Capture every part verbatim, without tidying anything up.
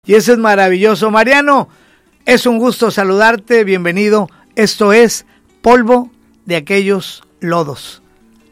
Y eso es maravilloso. Mariano, es un gusto saludarte, bienvenido. Esto es Polvo de Aquellos Lodos.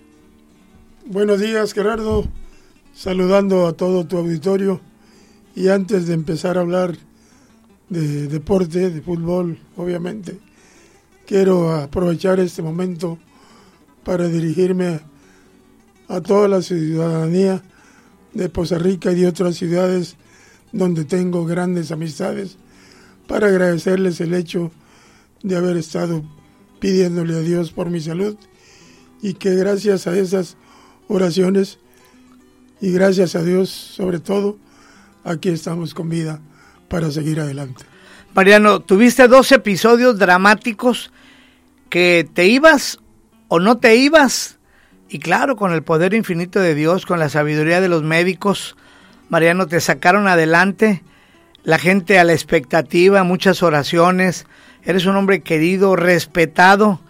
Buenos días, Gerardo, saludando a todo tu auditorio. Y antes de empezar a hablar de deporte, de fútbol, obviamente, quiero aprovechar este momento para dirigirme a toda la ciudadanía de Poza Rica y de otras ciudades donde tengo grandes amistades, para agradecerles el hecho de haber estado pidiéndole a Dios por mi salud y que gracias a esas oraciones y gracias a Dios sobre todo, aquí estamos con vida para seguir adelante. Mariano, tuviste dos episodios dramáticos que te ibas o no te ibas, y claro, con el poder infinito de Dios, con la sabiduría de los médicos, Mariano, te sacaron adelante, la gente a la expectativa, muchas oraciones, eres un hombre querido, respetado.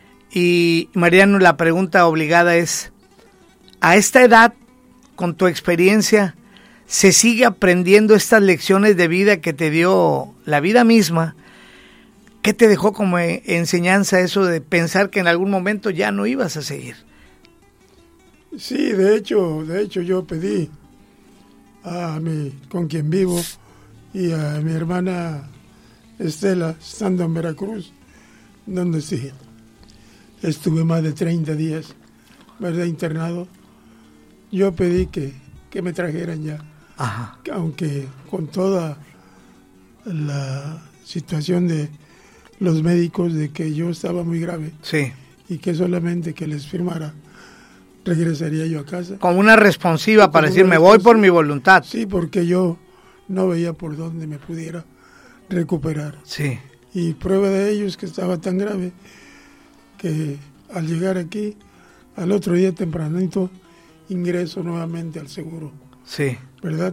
Y Mariano, la pregunta obligada es, a esta edad, con tu experiencia, ¿se sigue aprendiendo estas lecciones de vida que te dio la vida misma? ¿Qué te dejó como enseñanza eso de pensar que en algún momento ya no ibas a seguir? Sí, de hecho, de hecho yo pedí a mi, con quien vivo, y a mi hermana Estela, estando en Veracruz, donde sí, estuve más de treinta días, ¿verdad?, internado. Yo pedí que, que me trajeran ya. Ajá. Aunque con toda la situación de los médicos de que yo estaba muy grave, sí, y que solamente que les firmara, regresaría yo a casa. Como una responsiva para decir, me voy por mi voluntad. Sí, porque yo no veía por dónde me pudiera recuperar. Sí. Y prueba de ello es que estaba tan grave que al llegar aquí, al otro día tempranito, ingreso nuevamente al seguro. Sí. ¿Verdad?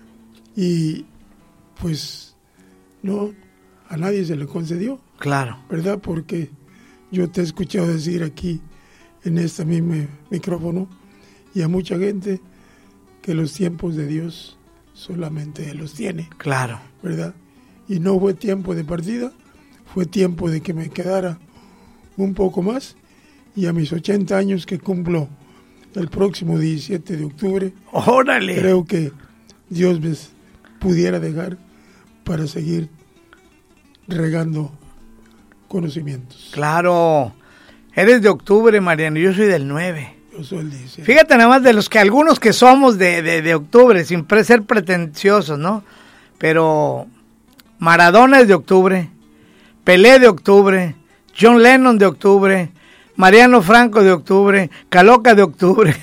Y pues no, a nadie se le concedió. Claro. ¿Verdad? Porque yo te he escuchado decir aquí en este mismo micrófono y a mucha gente que los tiempos de Dios solamente Él los tiene. Claro. ¿Verdad? Y no fue tiempo de partida, fue tiempo de que me quedara un poco más, y a mis ochenta años que cumplo el próximo diecisiete de octubre, ¡órale!, creo que Dios me pudiera dejar para seguir regando conocimientos. Claro. Eres de octubre, Mariano, yo soy del nueve. Yo soy el diecisiete. Fíjate nada más de los que algunos que somos de, de, de octubre, sin pre- ser pretenciosos, ¿no? Pero Maradona es de octubre, Pelé de octubre, John Lennon de octubre, Mariano Franco de octubre, Caloca de octubre.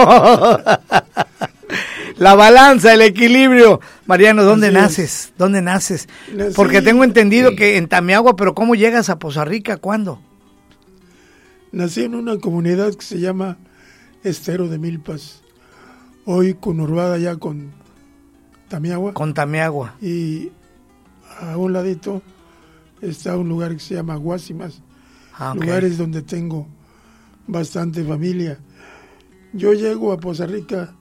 La balanza, el equilibrio. Mariano, ¿dónde Así naces? Es. ¿Dónde naces? Nací. Porque tengo entendido que en Tamiagua, pero ¿cómo llegas a Poza Rica? ¿Cuándo? Nací en una comunidad que se llama Estero de Milpas, hoy conurbada ya con Tamiagua. Con Tamiagua. Y a un ladito está un lugar que se llama Guasimas, ah, okay. Lugares donde tengo bastante familia. Yo llego a Poza Rica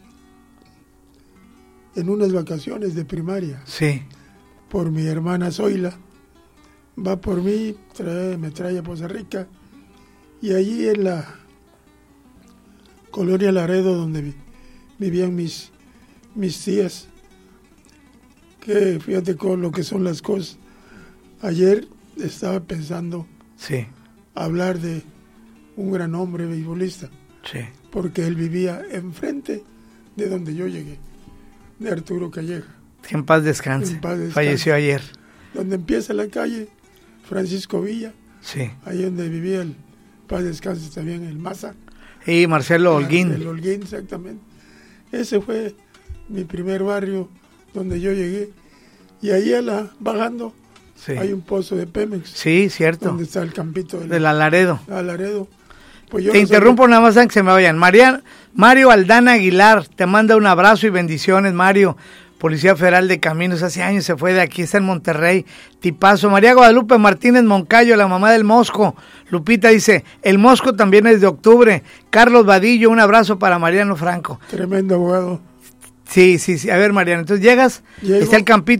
en unas vacaciones de primaria. Sí. Por mi hermana Zoila. Va por mí, trae, me trae a Poza Rica. Y allí en la colonia Laredo, donde vi, vivían mis, mis tías, que fíjate con lo que son las cosas. Ayer estaba pensando sí. hablar de un gran hombre beisbolista, sí. porque él vivía enfrente de donde yo llegué, de Arturo Calleja. Que en paz descanse, en paz descanse. Falleció ayer. Donde empieza la calle Francisco Villa, sí. ahí donde vivía el paz descanse también el Maza. Y Marcelo Holguín. El Holguín, exactamente. Ese fue mi primer barrio donde yo llegué. Y ahí a la, bajando sí. hay un pozo de Pemex. Sí, cierto. Donde está el campito de la Laredo. La Laredo. Pues yo te no interrumpo sabía. Nada más antes que se me vayan. María, Mario Aldana Aguilar te manda un abrazo y bendiciones, Mario. Policía Federal de Caminos, hace años se fue de aquí, está en Monterrey, tipazo. María Guadalupe Martínez Moncayo, la mamá del Mosco. Lupita dice, el Mosco también es de octubre. Carlos Vadillo, un abrazo para Mariano Franco. Tremendo abogado. Sí, sí, sí. A ver, Mariano, entonces llegas, Llego. está el campito